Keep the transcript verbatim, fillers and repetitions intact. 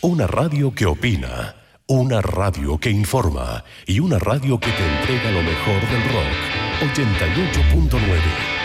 Una radio que opina, una radio que informa y una radio que te entrega lo mejor del rock. ochenta y ocho punto nueve